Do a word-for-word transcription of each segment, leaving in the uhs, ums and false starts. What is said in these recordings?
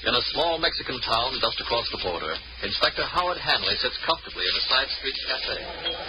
In a small Mexican town just across the border, Inspector Howard Hanley sits comfortably in a side street cafe.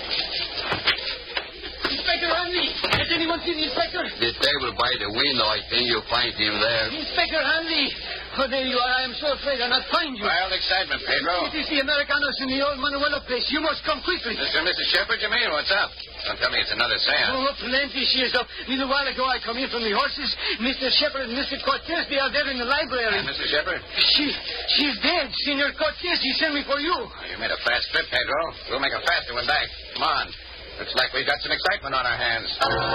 Inspector Hanley! Has anyone seen the inspector? The table by the window, I think you'll find him there. Inspector Hanley! Oh, there you are. I am so afraid I'll not find you. Wild excitement, Pedro. It is the Americanos in the old Manuela place. You must come quickly. Mister and Missus Shepard, you mean? What's up? Don't tell me it's another seance. Oh, plenty she is up. A little while ago I come in from the horses. Mister Shepard and Mister Cortez, they are there in the library. And Missus Shepard? She, she's dead. Senor Cortez, he sent me for you. Oh, you made a fast trip, Pedro. We'll make a faster one back. Come on. Looks like we've got some excitement on our hands.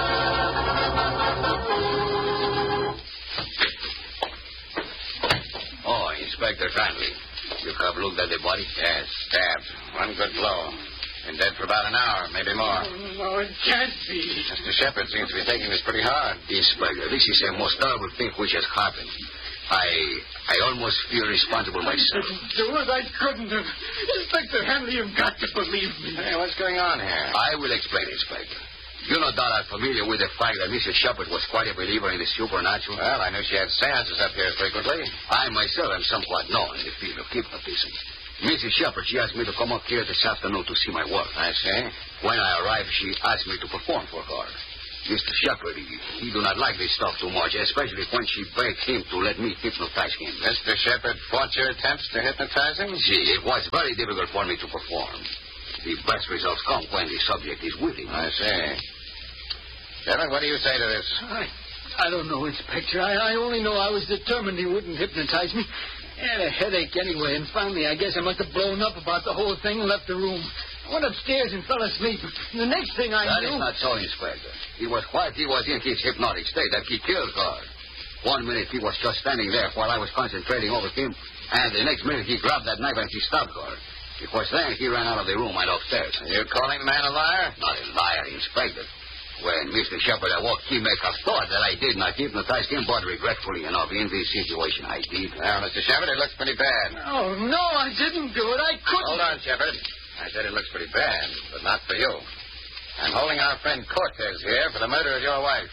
Oh, Inspector Hanley. You have looked at the body? Yes, stabbed. One good blow. Been dead for about an hour, maybe more. Oh, no, it can't be. Mister Shepard seems to be taking this pretty hard. Inspector, this is the most terrible thing which has happened. I I almost feel responsible myself. Do it, I couldn't have. Inspector Hanley, you've got to believe me. Hey, what's going on here? I will explain, Inspector. You no doubt are familiar with the fact that Missus Shepard was quite a believer in the supernatural. Well, I knew she had seances up here frequently. I myself am somewhat known in the field of hypnotism. Missus Shepard, she asked me to come up here this afternoon to see my work. I see. When I arrived, she asked me to perform for her. Mister Shepard, he, he do not like this stuff too much, especially when she begged him to let me hypnotize him. Mister Shepard fought your attempts to hypnotize him? See, it was very difficult for me to perform. The best results come when the subject is with him. I see. Shepard, what do you say to this? I, I don't know, Inspector. I, I only know I was determined he wouldn't hypnotize me. I had a headache anyway, and finally I guess I must have blown up about the whole thing and left the room. I went upstairs and fell asleep. The next thing I that knew... That is not so, Inspector. It was while he was in his hypnotic state that he killed her. One minute he was just standing there while I was concentrating over him, and the next minute he grabbed that knife and he stabbed her. It was then he ran out of the room and upstairs. Are you calling the man a liar? Not a liar, Inspector. When Mister Shepard awoke, he may have thought that I did not hypnotize him, but regretfully enough, in this situation, I did. Now, Mister Shepard, it looks pretty bad. Oh, no, I didn't do it. I couldn't. Hold on, Shepard. I said it looks pretty bad, but not for you. I'm holding our friend Cortez here for the murder of your wife.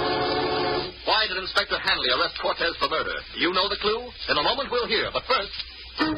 Why did Inspector Hanley arrest Cortez for murder? You know the clue? In a moment we'll hear, but first...